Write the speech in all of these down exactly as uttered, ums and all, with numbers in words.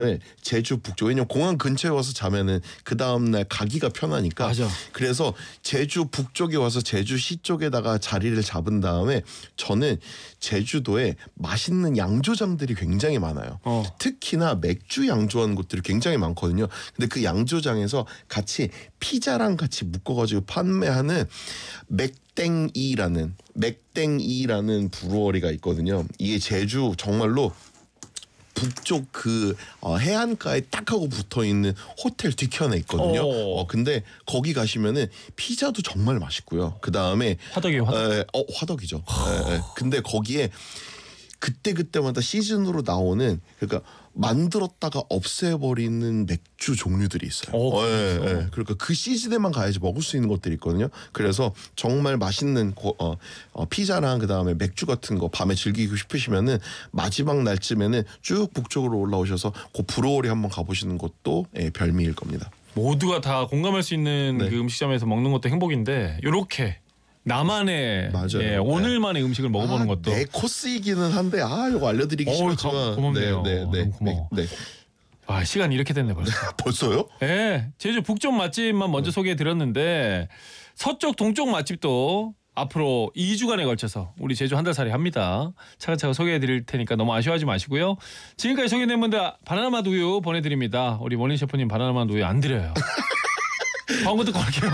네, 제주 북쪽. 왜냐면 공항 근처에 와서 자면은 그 다음날 가기가 편하니까. 맞아. 그래서 제주 북쪽에 와서 제주시 쪽에다가 자리를 잡은 다음에 저는 제주도에 맛있는 양조장들이 굉장히 많아요. 어. 특히나 맥주 양조하는 곳들이 굉장히 많거든요. 근데 그 양조장에서 같이 피자랑 같이 묶어가지고 판매하는 맥땡이라는 맥땡이라는 브루어리가 있거든요. 이게 제주 정말로 북쪽 그 어, 해안가에 딱 하고 붙어 있는 호텔 뒤편에 있거든요. 어, 근데 거기 가시면은 피자도 정말 맛있고요. 그 다음에 화덕이에요, 화덕. 에, 어, 화덕이죠. 에, 에. 근데 거기에 그때 그때마다 시즌으로 나오는 그러니까 만들었다가 없애버리는 맥주 종류들이 있어요. 오, 예, 예. 그러니까 그 시즌에만 가야지 먹을 수 있는 것들이 있거든요. 그래서 정말 맛있는 고, 어, 어, 피자랑 그 다음에 맥주 같은 거 밤에 즐기고 싶으시면은 마지막 날쯤에는 쭉 북쪽으로 올라오셔서 그 브루어리 한번 가보시는 것도 예, 별미일 겁니다. 모두가 다 공감할 수 있는 네. 그 음식점에서 먹는 것도 행복인데 요렇게 나만의 예, 오늘만의 네. 음식을 먹어보는 아, 것도 내 코스이기는 한데 아 이거 알려드리기 싫었지만 고맙네요. 네, 네, 네, 고마워. 네, 네. 아 시간이 이렇게 됐네 벌써. 벌써요? 네, 제주 북쪽 맛집만 먼저 네. 소개해드렸는데 서쪽 동쪽 맛집도 앞으로 이 주간에 걸쳐서 우리 제주 한 달 살이 합니다. 차근차근 소개해드릴 테니까 너무 아쉬워하지 마시고요. 지금까지 소개된 분들 바나나맛 우유 보내드립니다. 우리 모닝 셰프님 바나나맛 우유 안 드려요. 광고 듣고 올게요.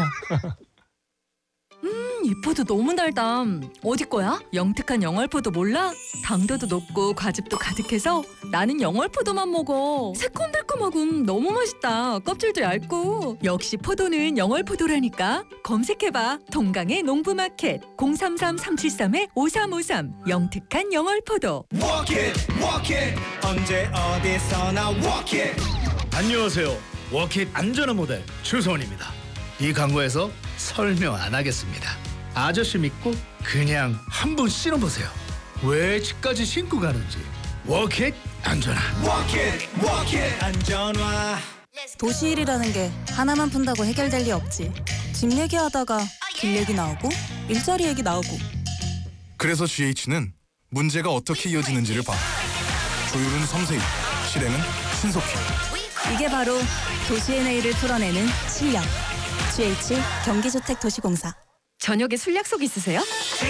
이 포도 너무 달다. 어디 거야? 영특한 영월포도 몰라? 당도도 높고 과즙도 가득해서 나는 영월포도만 먹어. 새콤달콤하고 너무 맛있다. 껍질도 얇고. 역시 포도는 영월포도라니까. 검색해봐. 동강의 농부마켓 공삼삼 삼칠삼 오삼오삼 영특한 영월포도. Walk it, walk it. 언제 어디서나 walk it. 안녕하세요. 워킷 안전한 모델 추소원입니다. 이 광고에서 설명 안 하겠습니다. 아저씨 믿고 그냥 한번 신어보세요. 왜 집까지 신고 가는지. 워킷 안전화. Walk it, walk it. 안전화. 도시일이라는 게 하나만 푼다고 해결될 리 없지. 집 얘기하다가 길 얘기 나오고 일자리 얘기 나오고. 그래서 지에이치는 문제가 어떻게 이어지는지를 봐. 조율은 섬세히, 실행은 신속히. 이게 바로 도시의 내일을 풀어내는 실력. 지에이치 경기주택도시공사. 저녁에 술 약속 있으세요?